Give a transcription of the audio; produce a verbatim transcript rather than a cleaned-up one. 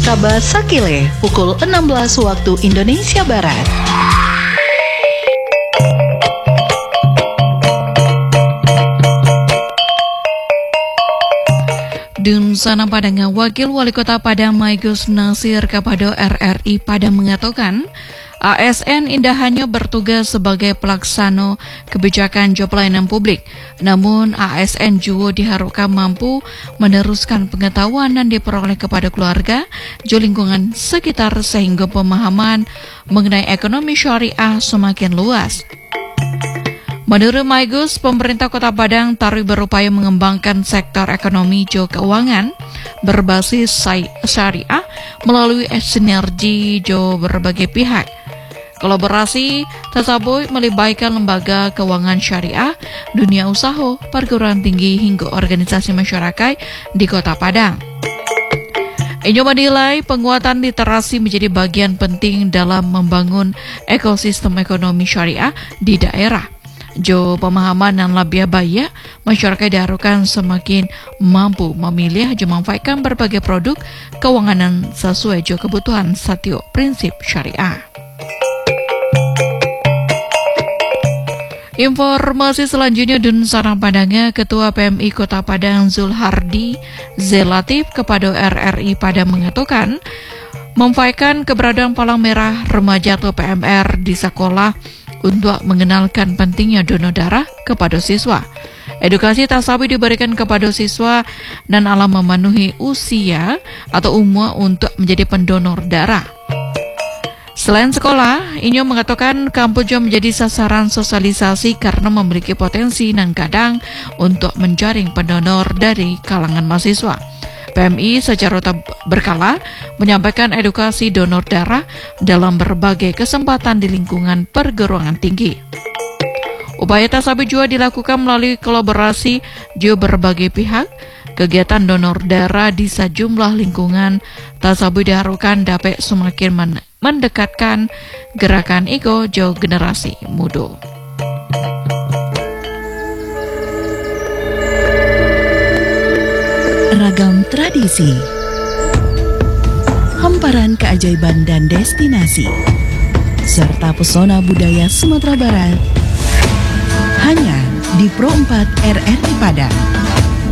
Sabah Sakile pukul enam belas waktu Indonesia Barat. Dun sana Padang, Wakil Wali Kota Padang Maigus Nasir kepada R R I Padang mengatakan A S N indah hanya bertugas sebagai pelaksana kebijakan job pelayanan publik. Namun A S N juga diharapkan mampu meneruskan pengetahuan yang diperoleh kepada keluarga, jo lingkungan sekitar sehingga pemahaman mengenai ekonomi syariah semakin luas. Menurut Maigus, pemerintah Kota Padang tarif berupaya mengembangkan sektor ekonomi jo keuangan berbasis syariah melalui sinergi jo berbagai pihak. Kolaborasi tersebut melibatkan lembaga keuangan syariah, dunia usaha, perguruan tinggi hingga organisasi masyarakat di Kota Padang. Inyo menilai penguatan literasi menjadi bagian penting dalam membangun ekosistem ekonomi syariah di daerah. Jo pemahaman dan lebih baik, masyarakat diharapkan semakin mampu memilih dan memanfaatkan berbagai produk keuangan yang sesuai jo kebutuhan setiap prinsip syariah. Informasi selanjutnya dan sarang Padangnya, Ketua P M I Kota Padang Zulhardi Zelatif kepada R R I Padang mengatakan memanfaatkan keberadaan palang merah remaja atau P M R di sekolah untuk mengenalkan pentingnya donor darah kepada siswa. Edukasi tasawi diberikan kepada siswa dan alam memenuhi usia atau umur untuk menjadi pendonor darah. Selain sekolah, Inyo mengatakan kampus juga menjadi sasaran sosialisasi karena memiliki potensi dan kadang untuk menjaring pendonor dari kalangan mahasiswa. P M I secara berkala menyampaikan edukasi donor darah dalam berbagai kesempatan di lingkungan perguruan tinggi. Upaya tasabi juga dilakukan melalui kolaborasi juga berbagai pihak. Kegiatan donor darah di sejumlah lingkungan tasabi diharapkan dapat semakin men- mendekatkan gerakan ego jo generasi muda. Ragam tradisi, hamparan keajaiban dan destinasi, serta pesona budaya Sumatera Barat, hanya di Pro empat R R I Padang.